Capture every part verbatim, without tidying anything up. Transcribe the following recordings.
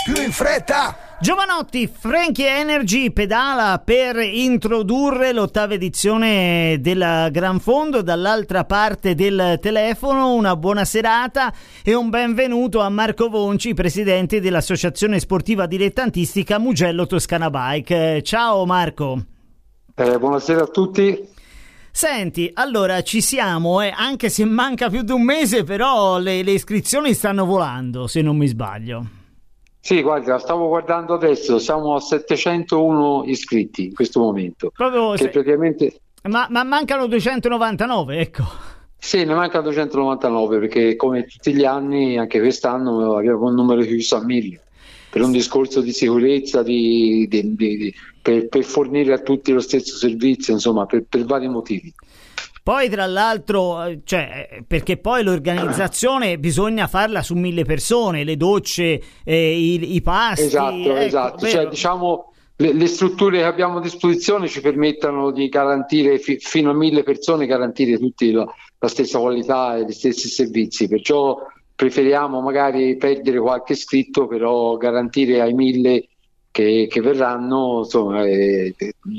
più in fretta. Giovanotti, Frankie Energy pedala per introdurre l'ottava edizione del Gran Fondo. Dall'altra parte del telefono una buona serata e un benvenuto a Marco Vonci, presidente dell'Associazione Sportiva Dilettantistica Mugello Toscana Bike. Ciao Marco. Eh, buonasera a tutti. Senti, allora ci siamo, eh, anche se manca più di un mese, però le, le iscrizioni stanno volando, se non mi sbaglio. Sì, guarda, stavo guardando adesso, siamo a settecentouno iscritti in questo momento. Proprio che se... praticamente... ma, ma mancano duecentonovantanove, ecco. Sì, ne mancano duecentonovantanove perché come tutti gli anni, anche quest'anno abbiamo un numero chiuso a mille. Per un discorso di sicurezza, di, di, di, di, per, per fornire a tutti lo stesso servizio, insomma, per, per vari motivi. Poi tra l'altro, cioè, perché poi l'organizzazione bisogna farla su mille persone, le docce, eh, i, i pasti. Esatto, ecco, esatto. Cioè, diciamo, le, le strutture che abbiamo a disposizione ci permettono di garantire fi, fino a mille persone, garantire tutti la, la stessa qualità e gli stessi servizi. Perciò preferiamo magari perdere qualche iscritto, però garantire ai mille che, che verranno, insomma, eh,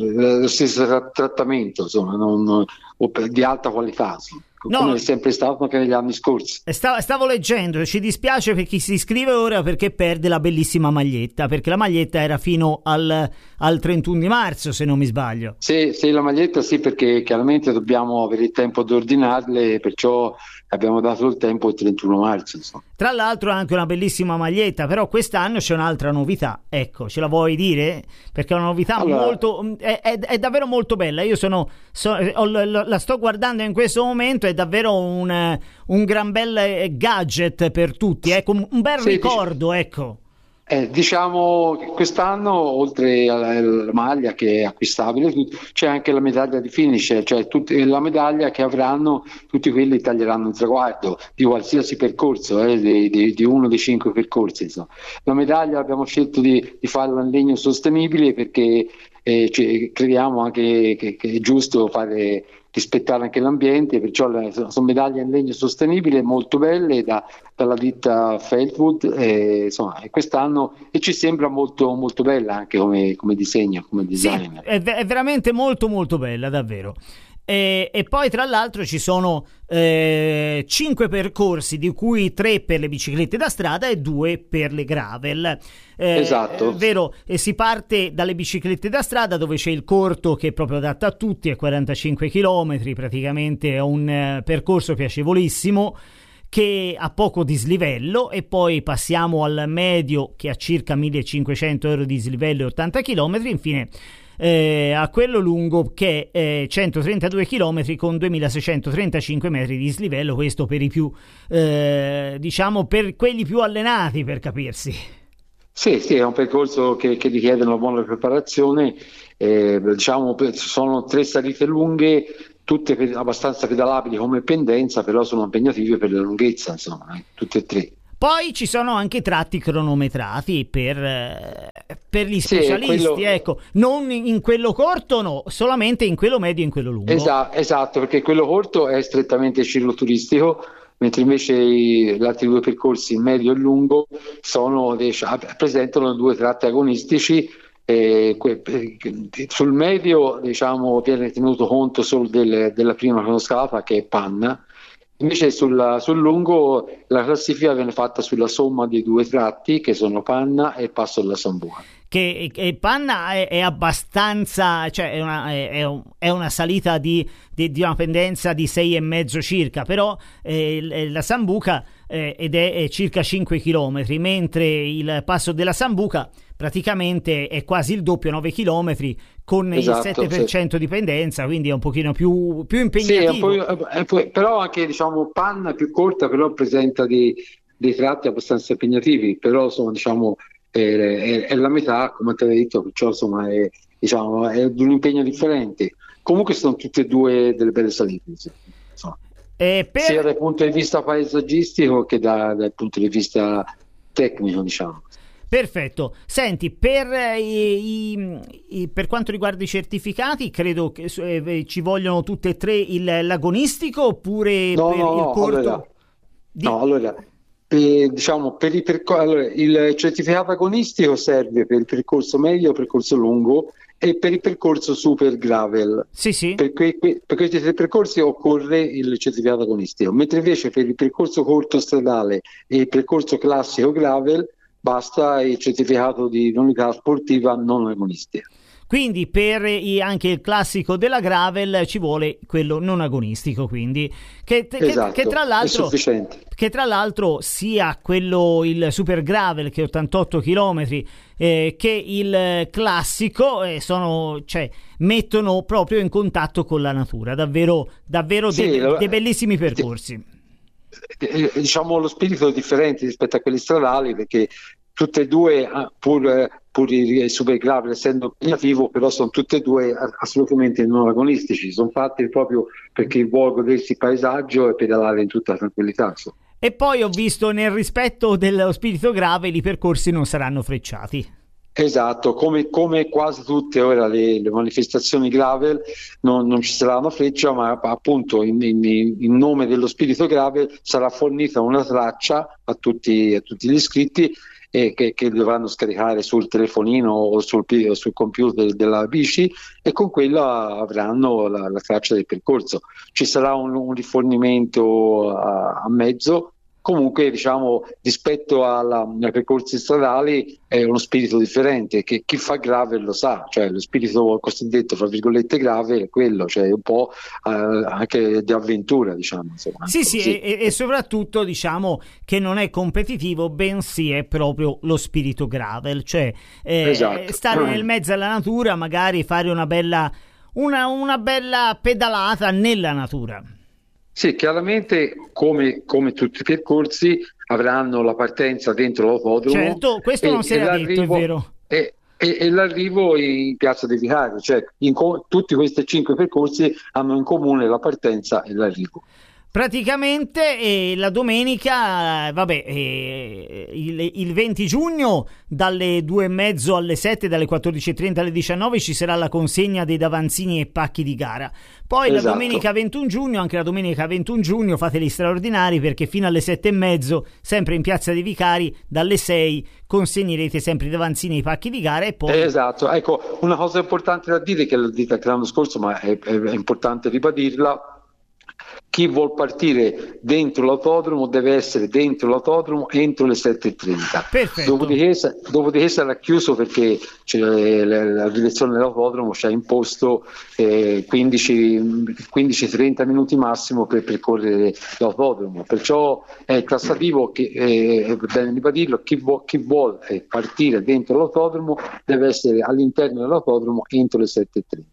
lo stesso tra- trattamento, insomma, non, o per, di alta qualità, insomma, no, come è sempre stato anche negli anni scorsi. Stavo, stavo leggendo, ci dispiace per chi si iscrive ora perché perde la bellissima maglietta, perché la maglietta era fino al, al trentuno di marzo, se non mi sbaglio. Sì, sì, la maglietta sì, perché chiaramente dobbiamo avere il tempo di ordinarle, perciò abbiamo dato il tempo il trentuno marzo, insomma. Tra l'altro anche una bellissima maglietta, però quest'anno c'è un'altra novità, ecco, ce la vuoi dire? Perché è una novità allora... molto, è, è, è davvero molto bella, io sono, so, la sto guardando in questo momento, è davvero un, un gran bel gadget per tutti, ecco, un bel sì, ricordo, dic- ecco. Eh, diciamo che quest'anno, oltre alla maglia che è acquistabile, c'è anche la medaglia di finish, cioè tutti, la medaglia che avranno tutti quelli che taglieranno un traguardo di qualsiasi percorso, eh, di, di, di uno dei cinque percorsi. Insomma. La medaglia abbiamo scelto di, di farla in legno sostenibile perché eh, cioè, crediamo anche che, che è giusto fare rispettare anche l'ambiente, perciò le, sono medaglie in legno sostenibile molto belle da, dalla ditta Feltwood, e, insomma, e quest'anno e ci sembra molto, molto bella anche come, come disegno, come design. Sì, è, è veramente molto molto bella, davvero. E, e poi tra l'altro ci sono eh, cinque percorsi, di cui tre per le biciclette da strada e due per le gravel. Eh, esatto. È vero, e si parte dalle biciclette da strada, dove c'è il corto che è proprio adatto a tutti, è quarantacinque chilometri, praticamente è un eh, percorso piacevolissimo che ha poco dislivello, e poi passiamo al medio che ha circa millecinquecento euro di dislivello e ottanta chilometri, infine Eh, a quello lungo che è eh, centotrentadue chilometri con duemilaseicentotrentacinque metri di dislivello, questo per i più eh, diciamo per quelli più allenati, per capirsi. Sì, sì, è un percorso che, che richiede una buona preparazione, eh, diciamo sono tre salite lunghe, tutte pe- abbastanza pedalabili come pendenza, però sono impegnative per la lunghezza, insomma, eh, tutte e tre. Poi ci sono anche tratti cronometrati per, eh, per gli specialisti, sì, quello... ecco, non in quello corto, no, solamente in quello medio e in quello lungo. Esatto, esatto, perché quello corto è strettamente cicloturistico, mentre invece gli altri due percorsi, il medio e il lungo, sono, diciamo, presentano due tratti agonistici. Eh, que- sul medio, diciamo, viene tenuto conto solo del, della prima cronoscalata, che è Panna. Invece sul, sul lungo la classifica viene fatta sulla somma dei due tratti, che sono Panna e Passo della Sambuca. Che, che Panna è, è abbastanza, cioè è una, è, è una salita di, di, di una pendenza di sei e mezzo circa, però eh, la Sambuca eh, ed è, è circa cinque chilometri, mentre il Passo della Sambuca praticamente è quasi il doppio, nove chilometri, con esatto, il sette per cento sì. di pendenza, quindi è un pochino più, più impegnativo. Sì, è un po', è un però anche, diciamo, Panna è più corta, però presenta dei, dei tratti abbastanza impegnativi, però insomma, diciamo, è, è, è la metà, come ti avevo detto, perciò insomma è, diciamo, è di un impegno differente. Comunque sono tutte e due delle belle salite, insomma. Eh, per... sia dal punto di vista paesaggistico che da, dal punto di vista tecnico, diciamo. Perfetto. Senti, per, i, i, i, per quanto riguarda i certificati, credo che eh, ci vogliono tutte e tre il, l'agonistico, oppure no, per no, il no, corto? Allora, Di... No, allora, per, diciamo, per i percor- allora, il certificato agonistico serve per il percorso medio, percorso lungo e per il percorso super gravel. Sì, sì. Per, que- que- per questi tre percorsi occorre il certificato agonistico, mentre invece per il percorso corto stradale e il percorso classico gravel basta il certificato di unità sportiva non agonistica. Quindi per i, anche il classico della gravel ci vuole quello non agonistico, quindi che, che, Esatto, che tra l'altro è sufficiente. che tra l'altro sia quello il super gravel che è ottantotto chilometri eh, che il classico eh, sono, cioè, mettono proprio in contatto con la natura, davvero davvero Sì, dei, allora, dei bellissimi percorsi. eh, diciamo lo spirito è differente rispetto a quelli stradali, perché tutte e due, pur, pur il super gravel essendo impegnativo, però sono tutte e due assolutamente non agonistici, sono fatti proprio perché vuole godersi il paesaggio e pedalare in tutta tranquillità. Insomma. E poi ho visto, nel rispetto dello spirito gravel, i percorsi non saranno frecciati. Esatto, come, come quasi tutte ora le, le manifestazioni gravel non, non ci sarà una freccia, ma appunto in, in, in nome dello spirito gravel sarà fornita una traccia a tutti, a tutti gli iscritti e che, che dovranno scaricare sul telefonino o sul, o sul computer della bici, e con quella avranno la, la traccia del percorso. Ci sarà un, un rifornimento a, a mezzo. Comunque, diciamo, rispetto alla, ai percorsi stradali è uno spirito differente, che chi fa gravel lo sa, cioè lo spirito cosiddetto, fra virgolette, gravel è quello, cioè un po' eh, anche di avventura, diciamo. Insomma, sì, sì, e, e soprattutto diciamo che non è competitivo, bensì è proprio lo spirito gravel, cioè eh, esatto. stare nel mezzo alla natura, magari fare una bella, una, una bella pedalata nella natura. Sì, chiaramente come, come tutti i percorsi avranno la partenza dentro l'autodromo. Certo, questo e, non si era detto, è vero. E, e, e l'arrivo in Piazza dei Vicari, cioè in co- tutti questi cinque percorsi hanno in comune la partenza e l'arrivo. Praticamente eh, la domenica, vabbè, eh, il, il venti giugno dalle due e mezzo alle sette, dalle quattordici e trenta alle diciannove ci sarà la consegna dei davanzini e pacchi di gara. Poi esatto. La domenica ventuno giugno, anche la domenica ventuno giugno fate gli straordinari, perché fino alle sette e mezzo, sempre in Piazza dei Vicari, dalle sei consegnerete sempre i davanzini e i pacchi di gara e poi... Esatto, ecco, una cosa importante da dire, che l'ho dita anche l'anno scorso, ma è, è, è importante ribadirla: chi vuol partire dentro l'autodromo deve essere dentro l'autodromo entro le sette e trenta. Perfetto. Dopodiché, dopodiché sarà chiuso, perché cioè, la, la direzione dell'autodromo ci ha imposto eh, quindici trenta minuti massimo per percorrere l'autodromo. Perciò è tassativo, che eh, è bene ribadirlo: chi, vu- chi vuole partire dentro l'autodromo deve essere all'interno dell'autodromo entro le sette e trenta.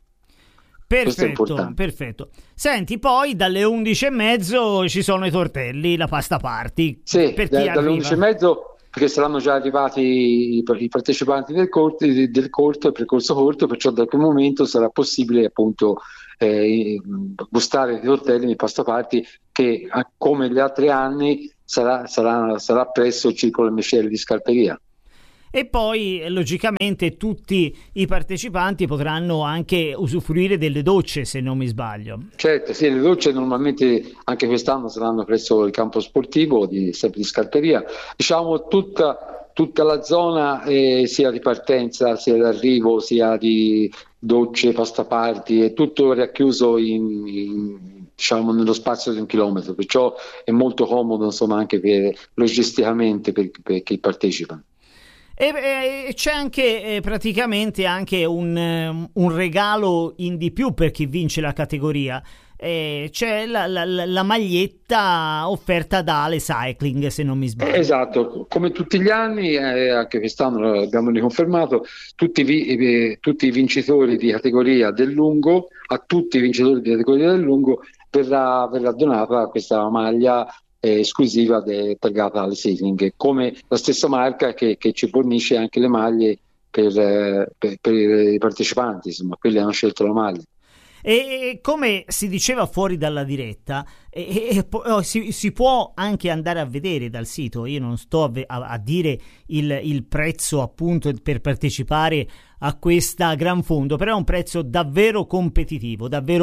Perfetto, perfetto. Senti, poi dalle undici e mezzo ci sono i tortelli, la pasta party. Sì, per da, chi dalle undici e mezzo, perché saranno già arrivati i, i partecipanti del corto, del corto, il percorso corto, perciò da quel momento sarà possibile appunto eh, gustare i tortelli di pasta party, che come gli altri anni sarà, sarà, sarà presso il Circolo Mescelli di Scarperia. E poi logicamente tutti i partecipanti potranno anche usufruire delle docce, se non mi sbaglio. Certo, sì, le docce normalmente anche quest'anno saranno presso il campo sportivo di, sempre di Scarperia. Diciamo tutta, tutta la zona eh, sia di partenza, sia d'arrivo, sia di docce, pasta party, è tutto racchiuso in, in, diciamo, nello spazio di un chilometro, perciò è molto comodo, insomma, anche per, logisticamente per, per chi partecipa. E, e c'è anche eh, praticamente anche un, um, un regalo in di più per chi vince la categoria. Eh, c'è la, la, la maglietta offerta da Ale Cycling, se non mi sbaglio. Esatto, come tutti gli anni, eh, anche quest'anno l'abbiamo riconfermato, tutti, vi, eh, tutti i vincitori di categoria del lungo, a tutti i vincitori di categoria del lungo verrà, verrà donata questa maglia esclusiva de, targata alle Cycling, come la stessa marca che, che ci fornisce anche le maglie per, eh, per, per i partecipanti, insomma, quelli hanno scelto la maglia. E come si diceva fuori dalla diretta, e, e, oh, si, si può anche andare a vedere dal sito. Io non sto a, a, a dire il, il prezzo appunto per partecipare a questa gran fondo, però è un prezzo davvero competitivo, davvero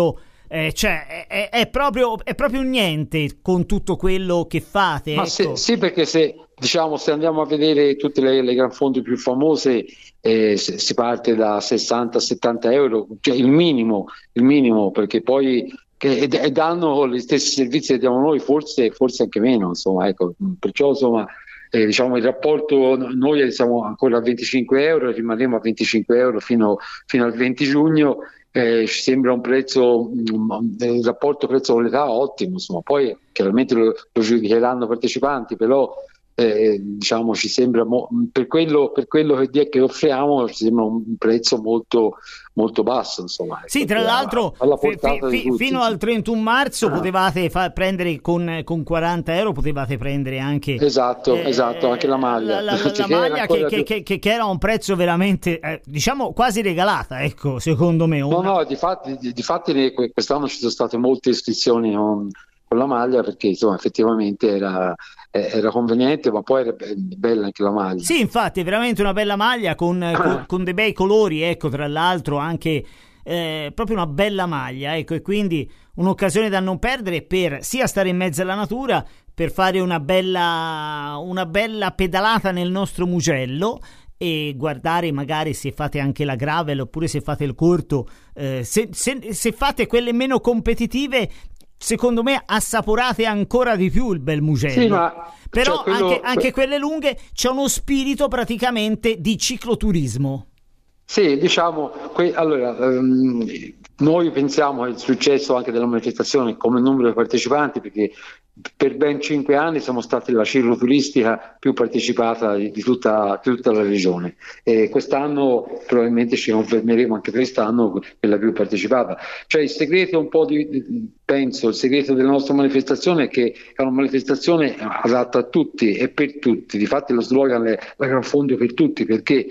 Eh, cioè è, è, proprio, è proprio niente con tutto quello che fate. Ma ecco. se, sì, perché se, diciamo, se andiamo a vedere tutte le, le gran fonti più famose, eh, si si parte da sessanta settanta euro, cioè il minimo, il minimo, perché poi che, e, e danno gli stessi servizi che diamo noi, forse, forse anche meno, insomma, ecco. Perciò insomma, eh, diciamo, il rapporto, noi siamo ancora a venticinque euro, rimarremo a venticinque euro fino, fino al venti giugno. Eh, ci sembra un prezzo, mh, il rapporto prezzo-qualità ottimo, insomma. Poi chiaramente lo, lo giudicheranno i partecipanti, però eh, diciamo ci sembra mo- per quello, per quello che, che offriamo ci sembra un prezzo molto, molto basso, insomma. Sì, tra l'altro alla fi- portata fi- di tutti, fino sì. al trentuno marzo potevate fa- prendere con, con quaranta euro, potevate prendere anche Esatto, eh, esatto, anche la maglia. la, la, la, la Che era maglia ancora che, più- che, che, che era a un prezzo veramente eh, diciamo quasi regalata, ecco, secondo me. No, una- no, di fatti, di, di fatti ne- que- quest'anno ci sono state molte iscrizioni con, con la maglia perché insomma effettivamente era, eh, era conveniente, ma poi era be- bella anche la maglia. Sì, infatti è veramente una bella maglia con, con, con dei bei colori, ecco, tra l'altro anche eh, proprio una bella maglia, ecco, e quindi un'occasione da non perdere per sia stare in mezzo alla natura, per fare una bella, una bella pedalata nel nostro Mugello e guardare magari se fate anche la gravel oppure se fate il corto, eh, se, se, se fate quelle meno competitive, secondo me assaporate ancora di più il bel Mugello. Sì, ma Però cioè, quello- anche, anche quelle lunghe c'è uno spirito praticamente di cicloturismo. Sì, diciamo, que- allora, ehm, noi pensiamo al successo anche della manifestazione come numero di partecipanti, perché per ben cinque anni siamo stati la cicloturistica più partecipata di, di tutta, di tutta la regione e quest'anno probabilmente ci confermeremo anche quest'anno per la più partecipata. Cioè il segreto un po' di, di- penso, il segreto della nostra manifestazione è che è una manifestazione adatta a tutti e per tutti, difatti lo slogan è la Gran Fondo per tutti, perché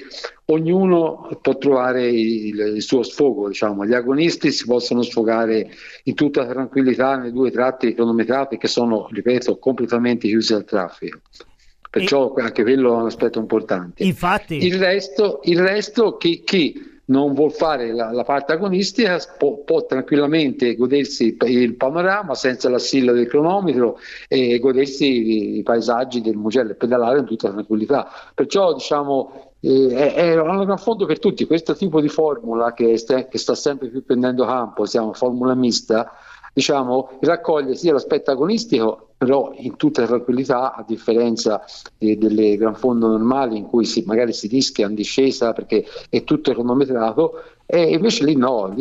ognuno può trovare il, il suo sfogo, diciamo. Gli agonisti si possono sfogare in tutta tranquillità nei due tratti cronometrati che sono, ripeto, completamente chiusi al traffico. Perciò anche quello è un aspetto importante. Infatti, Il resto, il resto chi, chi non vuol fare la, la parte agonistica può, può tranquillamente godersi il panorama senza l'assilla del cronometro e godersi i, i paesaggi del Mugello e pedalare in tutta tranquillità. Perciò diciamo eh, è, è un affondo per tutti. Questo tipo di formula che, sta, che sta sempre più prendendo campo, siamo formula mista, diciamo, raccoglie sia l'aspetto agonistico però in tutta tranquillità, a differenza eh, delle gran fondo normali in cui si, magari si rischia in discesa perché è tutto cronometrato, e invece lì no,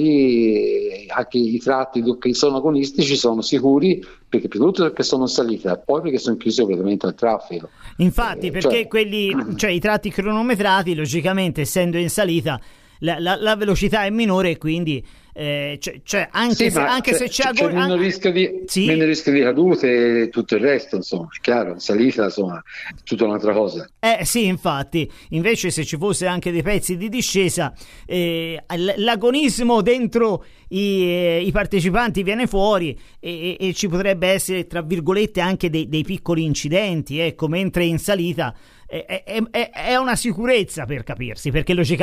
lì anche i tratti che sono agonistici sono sicuri, perché prima di tutto perché sono in salita, poi perché sono chiusi ovviamente al traffico. infatti Eh, perché cioè- quelli, cioè i tratti cronometrati, logicamente essendo in salita, la, la, la velocità è minore e quindi eh, cioè, cioè anche, Sì, se, ma anche se c'è, c'è ago- meno an- rischio di, sì, meno rischio di cadute e tutto il resto, insomma, è chiaro, in salita insomma è tutta un'altra cosa. eh sì, infatti, invece se ci fosse anche dei pezzi di discesa, eh, l- l'agonismo dentro i, eh, i partecipanti viene fuori e, e- e ci potrebbe essere, tra virgolette, anche dei, dei piccoli incidenti, ecco, mentre in salita eh, è, è- è una sicurezza, per capirsi, perché logicamente